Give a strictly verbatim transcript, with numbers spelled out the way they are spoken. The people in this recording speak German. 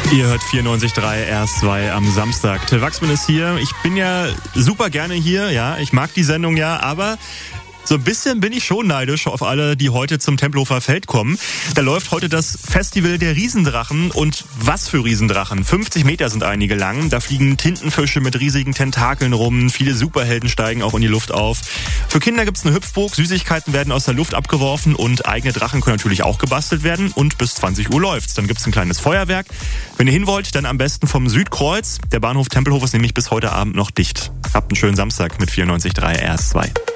Ihr hört vierundneunzig Komma drei R zwei am Samstag. Till Wachsmann ist hier. Ich bin ja super gerne hier, ja. Ich mag die Sendung ja, aber so ein bisschen bin ich schon neidisch auf alle, die heute zum Tempelhofer Feld kommen. Da läuft heute das Festival der Riesendrachen. Und was für Riesendrachen? fünfzig Meter sind einige lang. Da fliegen Tintenfische mit riesigen Tentakeln rum. Viele Superhelden steigen auch in die Luft auf. Für Kinder gibt's eine Hüpfburg. Süßigkeiten werden aus der Luft abgeworfen. Und eigene Drachen können natürlich auch gebastelt werden. Und bis zwanzig Uhr läuft's. Dann gibt's ein kleines Feuerwerk. Wenn ihr hin wollt, dann am besten vom Südkreuz. Der Bahnhof Tempelhof ist nämlich bis heute Abend noch dicht. Habt einen schönen Samstag mit vierundneunzig Komma drei R zwei.